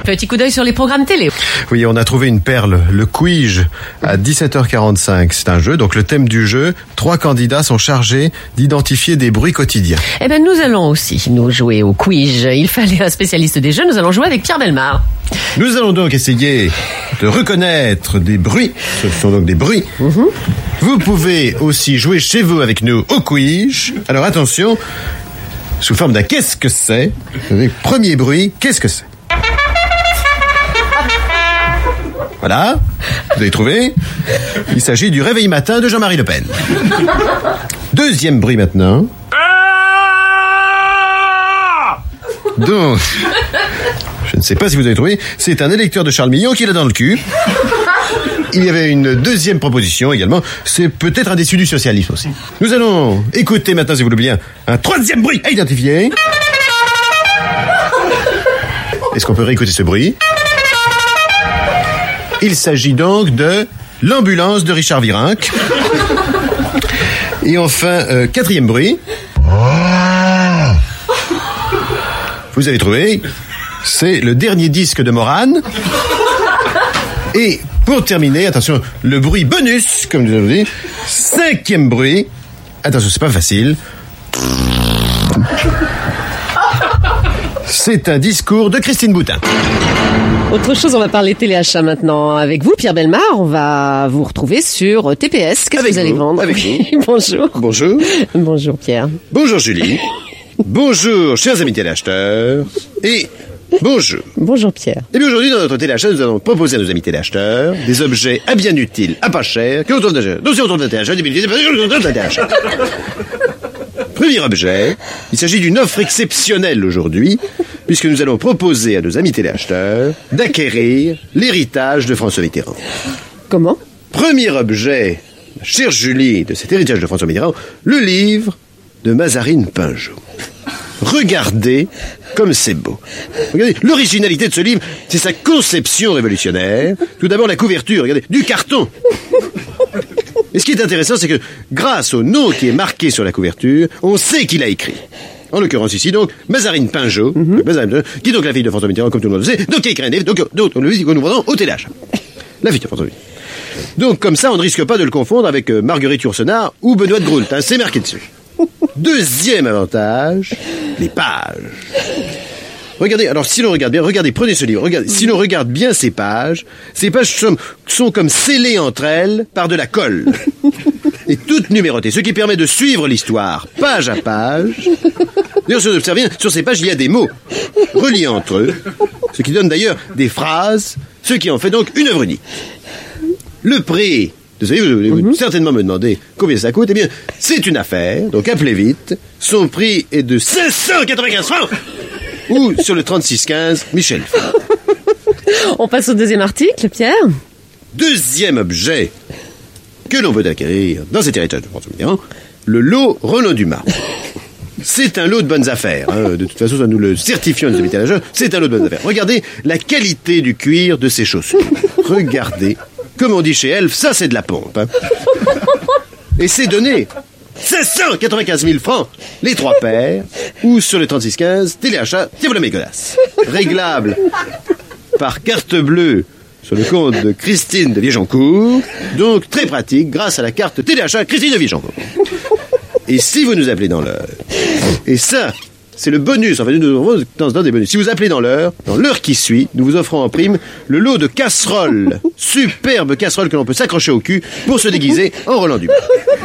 Petit coup d'œil sur les programmes télé. Oui, on a trouvé une perle, le Quiz, à 17h45. C'est un jeu, donc le thème du jeu, 3 candidats sont chargés d'identifier des bruits quotidiens. Eh ben, nous allons aussi nous jouer au quiz. Il fallait un spécialiste des jeux, nous allons jouer avec Pierre Bellemare. Nous allons donc essayer de reconnaître des bruits. Ce sont donc des bruits. Vous pouvez aussi jouer chez vous avec nous au quiz. Alors attention, sous forme d'un qu'est-ce que c'est. Premier bruit, qu'est-ce que c'est? Voilà, vous avez trouvé. Il s'agit du réveil matin de Jean-Marie Le Pen. Deuxième bruit maintenant. Donc, je ne sais pas si vous avez trouvé, c'est un électeur de Charles Millon qui l'a dans le cul. Il y avait une deuxième proposition également, c'est peut-être un déçu du socialisme aussi. Nous allons écouter maintenant, si vous le voulez bien, un troisième bruit à identifier. Est-ce qu'on peut réécouter ce bruit? Il s'agit donc de l'ambulance de Richard Virenque. Et enfin, quatrième bruit. Vous avez trouvé, c'est le dernier disque de Morane. Et pour terminer, attention, le bruit bonus, comme nous avons dit, cinquième bruit. Attention, c'est pas facile. C'est un discours de Christine Boutin. Autre chose, on va parler téléachat maintenant. Avec vous, Pierre Bellemare, on va vous retrouver sur TPS. Qu'est-ce que vous allez vendre? Avec vous. Bonjour. Bonjour. Bonjour, Pierre. Bonjour, Julie. Bonjour, chers amis téléacheteurs. Et bonjour. Bonjour, Pierre. Et bien aujourd'hui, dans notre téléachat, nous allons proposer à nos amis téléacheteurs des objets à bien utiles, à pas cher, que l'on trouve d'achat. Donc si on trouve d'un téléachat, Premier objet, il s'agit d'une offre exceptionnelle aujourd'hui, puisque nous allons proposer à nos amis téléacheteurs d'acquérir l'héritage de François Mitterrand. Comment? Premier objet, chère Julie, de cet héritage de François Mitterrand, le livre de Mazarine Pinjot. Regardez comme c'est beau. Regardez, l'originalité de ce livre, c'est sa conception révolutionnaire. Tout d'abord, la couverture, regardez, du carton. Et ce qui est intéressant, c'est que grâce au nom qui est marqué sur la couverture, on sait qui l'a écrit. En l'occurrence ici, donc, Mazarine Pinjot, qui est donc la fille de François Mitterrand, comme tout le monde le sait, donc qui a écrit un livre, donc nous vendons au téléachat. La fille de François Mitterrand. Donc, comme ça, on ne risque pas de le confondre avec Marguerite Yourcenar ou Benoît de Groult, hein, c'est marqué dessus. Deuxième avantage, les pages. Regardez, alors si l'on regarde bien, regardez, prenez ce livre, regardez, si l'on regarde bien ces pages sont comme scellées entre elles par de la colle. Et toutes numérotées, ce qui permet de suivre l'histoire page à page. D'ailleurs, si vous observez bien, sur ces pages, il y a des mots reliés entre eux, ce qui donne d'ailleurs des phrases, ce qui en fait donc une œuvre unique. Le prix, vous allez certainement me demander combien ça coûte. Eh bien, c'est une affaire, donc appelez vite. Son prix est de 595 francs. Ou sur le 3615, Michel. On passe au deuxième article, Pierre. Deuxième objet que l'on peut acquérir dans cet héritage de François Mitterrand, le lot Roland Dumas. C'est un lot de bonnes affaires. Hein. De toute façon, ça nous le certifions, nos amis téléacheteurs. C'est un lot de bonnes affaires. Regardez la qualité du cuir de ces chaussures. Regardez. Comme on dit chez Elf, ça c'est de la pompe. Hein. Et c'est donné 595 000 francs, les 3 paires, ou sur le 3615, téléachat, tiens voilà mes godasses. Réglable par carte bleue sur le compte de Christine de Viégeancourt, donc très pratique grâce à la carte téléachat Christine de Viégeancourt. Et si vous nous appelez dans l'heure, et ça, c'est le bonus, en fait, nous offrons de temps en temps des bonus. Si vous appelez dans l'heure qui suit, nous vous offrons en prime le lot de casseroles, superbe casseroles que l'on peut s'accrocher au cul pour se déguiser en Roland Dumas.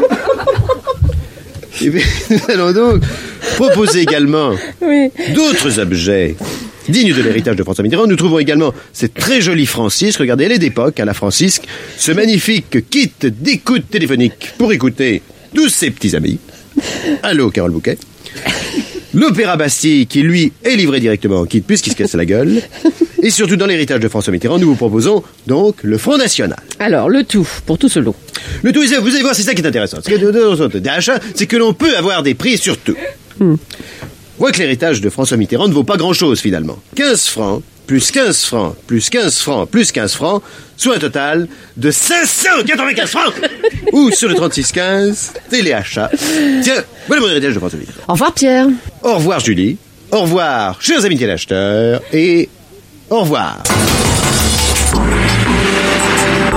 Et bien, nous allons donc proposer également d'autres objets dignes de l'héritage de François Mitterrand. Nous trouvons également cette très jolie Francisque, regardez, elle est d'époque, à la Francisque, ce magnifique kit d'écoute téléphonique pour écouter tous ses petits amis. Allô, Carole Bouquet. L'Opéra Bastille, qui lui est livré directement en kit puisqu'il se casse la gueule. Et surtout dans l'héritage de François Mitterrand, nous vous proposons donc le Front National. Alors, le tout, pour tout ce lot. Le tout, vous allez voir, c'est ça qui est intéressant. C'est que l'on peut avoir des prix sur tout. On voit que l'héritage de François Mitterrand ne vaut pas grand-chose finalement. 15 francs, plus 15 francs, plus 15 francs, plus 15 francs, soit un total de 595 francs. Ou sur le 3615, téléachat. Tiens, voilà mon héritage de François Mitterrand. Au revoir, Pierre. Au revoir, Julie. Au revoir, chers amis téléacheteurs. Et Au revoir.